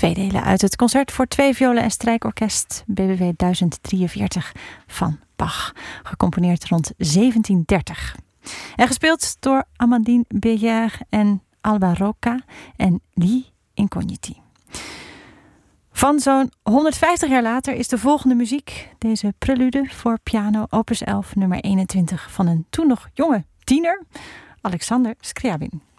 Twee delen uit het concert voor 2 violen en strijkorkest BWV 1043 van Bach, gecomponeerd rond 1730. En gespeeld door Amandine Bélier en Alba Roca en Lee Incogniti. Van zo'n 150 jaar later is de volgende muziek, deze prelude voor piano, opus 11, nummer 21 van een toen nog jonge tiener, Alexander Scriabin.